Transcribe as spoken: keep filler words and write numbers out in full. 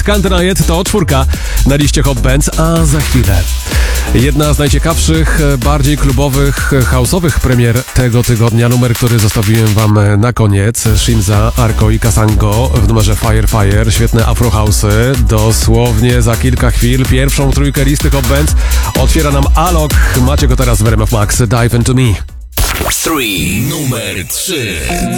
Can't Deny It to czwórka na liście Hot Bands, a za chwilę jedna z najciekawszych, bardziej klubowych, house'owych premier tego tygodnia. Numer, który zostawiłem wam na koniec. Shinza, Arco i Kasango w numerze Fire Fire. Świetne afro house'y. Dosłownie za kilka chwil pierwszą trójkę listy Hot Bands otwiera nam Alok. Macie go teraz w R M F Max. Dive Into Me. trzy. Numer trzy.